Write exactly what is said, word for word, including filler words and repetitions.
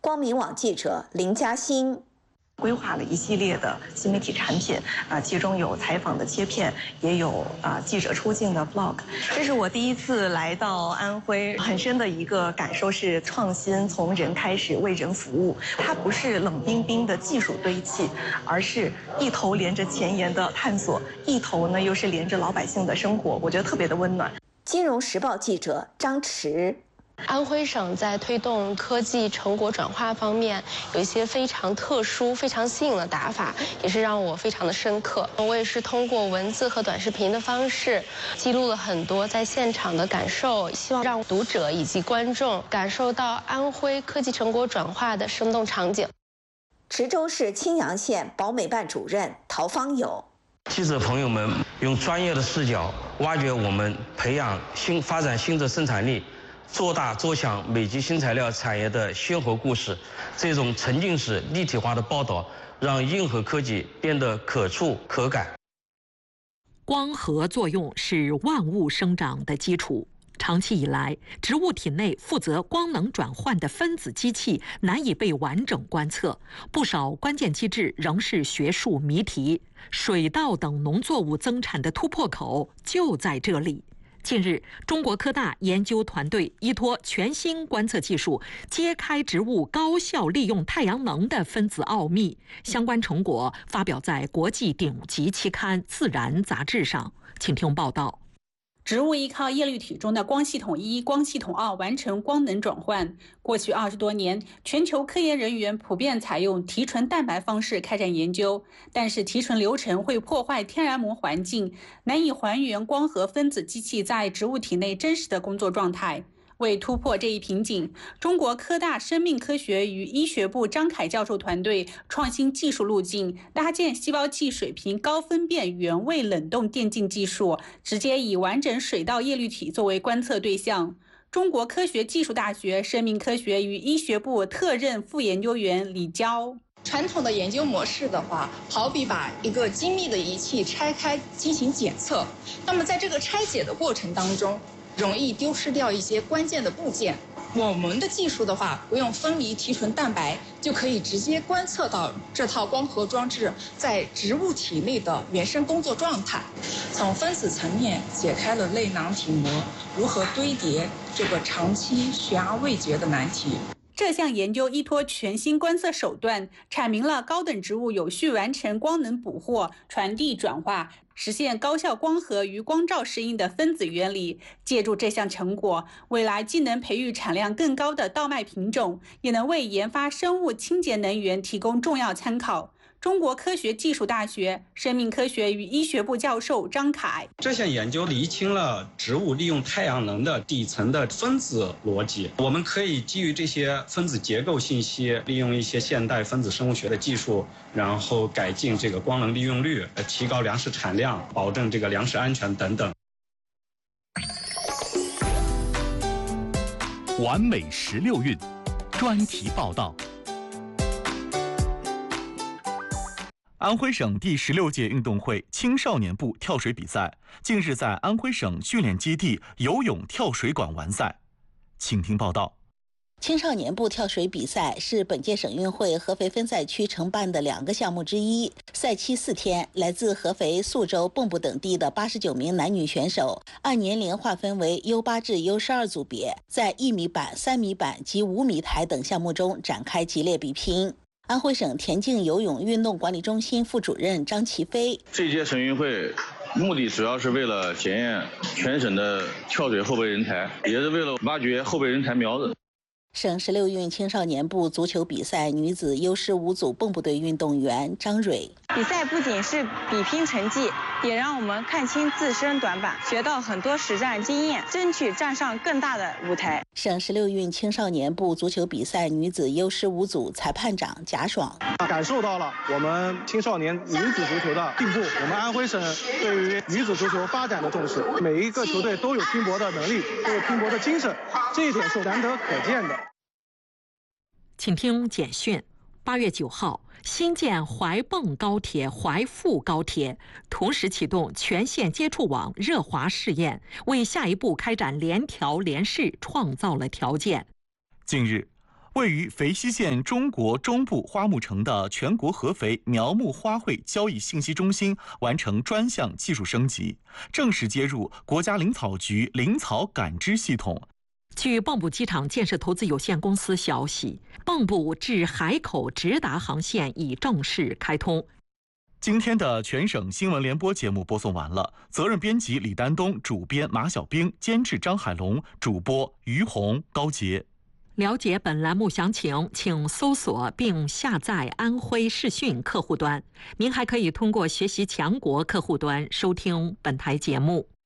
光明网记者林嘉欣。 规划了一系列的新媒体产品啊，其中有采访的切片，也有啊记者出镜的 vlog。这是我第一次来到安徽，很深的一个感受是创新从人开始，为人服务。它不是冷冰冰的技术堆砌，而是一头连着前沿的探索，一头呢又是连着老百姓的生活，我觉得特别的温暖。 金融时报记者张弛。 安徽省在推动科技成果转化方面有一些非常特殊、非常新颖的打法，也是让我非常的深刻。我也是通过文字和短视频的方式，记录了很多在现场的感受，希望让读者以及观众感受到安徽科技成果转化的生动场景。 池州市青阳县保美办主任陶方友。 记者朋友们用专业的视角挖掘我们培养新发展新的生产力，做大做强美极新材料产业的鲜活故事，这种沉浸式立体化的报道，让硬核科技变得可触可感。 光合作用是万物生长的基础。长期以来，植物体内负责光能转换的分子机器难以被完整观测，不少关键机制仍是学术谜题。水稻等农作物增产的突破口就在这里。近日，中国科大研究团队依托全新观测技术，揭开植物高效利用太阳能的分子奥秘。相关成果发表在国际顶级期刊《自然》杂志上。请听报道。 植物依靠叶绿体中的光系统一、光系统二完成光能转换。过去二十多年，全球科研人员普遍采用提纯蛋白方式开展研究，但是提纯流程会破坏天然膜环境，难以还原光合分子机器在植物体内真实的工作状态。为突破这一瓶颈，中国科大生命科学与医学部张凯教授团队创新技术路径，搭建细胞器水平高分辨原位冷冻电镜技术，直接以完整水稻叶绿体作为观测对象。中国科学技术大学生命科学与医学部特任副研究员李娇。 传统的研究模式的话，好比把一个精密的仪器拆开进行检测，那么在这个拆解的过程当中，容易丢失掉一些关键的部件。我们的技术的话，不用分离提纯蛋白，就可以直接观测到这套光合装置在植物体内的原生工作状态，从分子层面解开了类囊体膜如何堆叠这个长期悬而未决的难题。 这项研究依托全新观测手段，阐明了高等植物有序完成光能捕获、传递、转化，实现高效光合与光照适应的分子原理。借助这项成果，未来既能培育产量更高的稻麦品种，也能为研发生物清洁能源提供重要参考。中国科学技术大学生命科学与医学部教授张凯， 这项研究厘清了植物利用太阳能的底层的分子逻辑。我们可以基于这些分子结构信息，利用一些现代分子生物学的技术，然后改进这个光能利用率，提高粮食产量，保证这个粮食安全等等。 完美十六运专题报道。安徽省第十六届运动会青少年部跳水比赛近日在安徽省训练基地游泳跳水馆完赛，请听报道。 青少年部跳水比赛是本届省运会合肥分赛区承办的两个项目之一。赛期四天，来自合肥、宿州、蚌埠等地的八十九名男女选手，按年龄划分为 U 八 至 U 十二 组别，在一米板、三米板及五米台等项目中展开激烈比拼。安徽省田径游泳运动管理中心副主任张其飞， 这届省运会目的主要是为了检验全省的跳水后备人才，也是为了挖掘后备人才苗子。 省十六运青少年部足球比赛女子 U 十五 组蚌埠队运动员张蕊， 比赛不仅是比拼成绩，也让我们看清自身短板，学到很多实战经验，争取站上更大的舞台。 省十六运青少年部足球比赛女子 U 十五 组裁判长贾爽， 感受到了我们青少年女子足球的进步，我们安徽省对于女子足球发展的重视，每一个球队都有拼搏的能力，都有拼搏的精神，这一点是难得可见的。 请听简讯。八月九号，新建淮蚌高铁、淮阜高铁同时启动全线接触网热滑试验，为下一步开展联调联试创造了条件。 近日， 位于肥西县中国中部花木城的全国合肥苗木花卉交易信息中心完成专项技术升级，正式接入国家林草局林草感知系统。 据蚌埠机场建设投资有限公司消息，蚌埠至海口直达航线已正式开通。 今天的全省新闻联播节目播送完了，责任编辑李丹东，主编马小兵，监制张海龙，主播于红、高杰。 了解本栏目详情，请搜索并下载安徽视讯客户端。您还可以通过学习强国客户端收听本台节目。